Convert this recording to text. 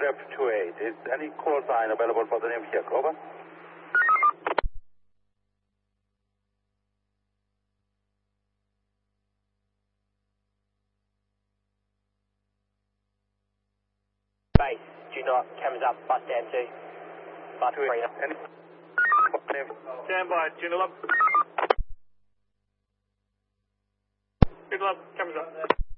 Rep 28. Is any call sign available for the name check? Over. Base, Juno, cameras up, bus down 2. Bus 3. Any name? Stand by, Juno up. Good luck, cameras up.